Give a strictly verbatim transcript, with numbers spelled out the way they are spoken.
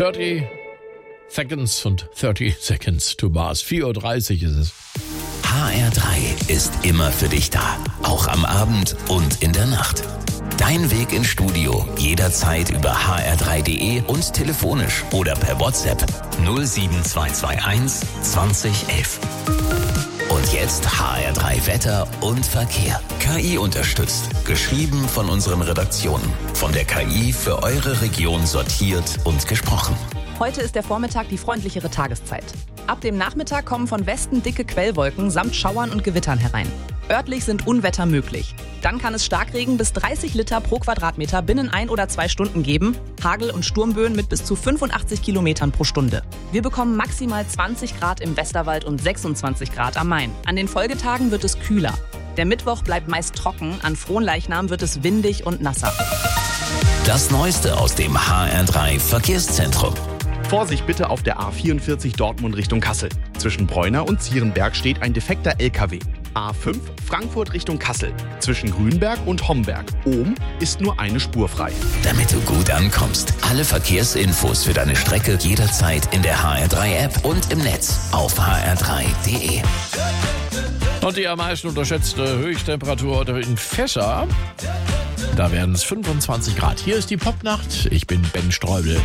dreißig Seconds und dreißig Seconds to Mars. vier Uhr dreißig ist es. H R drei ist immer für dich da. Auch am Abend und in der Nacht. Dein Weg ins Studio jederzeit über h r drei punkt d e und telefonisch oder per WhatsApp null sieben zwei zwei eins zwanzig elf. Und jetzt H R drei Wetter und Verkehr. K I unterstützt. Geschrieben von unseren Redaktionen. Von der K I für eure Region sortiert und gesprochen. Heute ist der Vormittag die freundlichere Tageszeit. Ab dem Nachmittag kommen von Westen dicke Quellwolken samt Schauern und Gewittern herein. Örtlich sind Unwetter möglich. Dann kann es Starkregen bis dreißig Liter pro Quadratmeter binnen ein oder zwei Stunden geben, Hagel- und Sturmböen mit bis zu fünfundachtzig Kilometern pro Stunde. Wir bekommen maximal zwanzig Grad im Westerwald und sechsundzwanzig Grad am Main. An den Folgetagen wird es kühler. Der Mittwoch bleibt meist trocken, an Fronleichnam wird es windig und nasser. Das Neueste aus dem H R drei Verkehrszentrum. Vorsicht bitte auf der A vierundvierzig Dortmund Richtung Kassel. Zwischen Bräuner und Zierenberg steht ein defekter L K W. A fünf Frankfurt Richtung Kassel. Zwischen Grünberg und Homberg. Ohm ist nur eine Spur frei. Damit du gut ankommst. Alle Verkehrsinfos für deine Strecke jederzeit in der H R drei App und im Netz auf h r drei punkt d e. Und die am meisten unterschätzte Höchsttemperatur heute in Fäscher. Da werden es fünfundzwanzig Grad. Hier ist die Popnacht. Ich bin Ben Streubel.